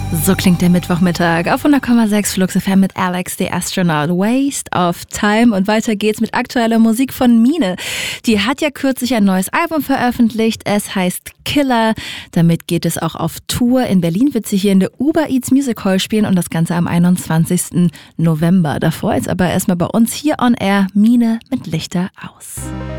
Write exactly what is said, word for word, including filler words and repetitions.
So klingt der Mittwochmittag auf hundert Komma sechs Flux F M mit Alex, the Astronaut. Waste of Time. Und weiter geht's mit aktueller Musik von Mine. Die hat ja kürzlich ein neues Album veröffentlicht. Es heißt Killer. Damit geht es auch auf Tour. In Berlin wird sie hier in der Uber Eats Music Hall spielen und das Ganze am einundzwanzigsten November. Davor ist aber erstmal bei uns hier on Air Mine mit Lichter aus.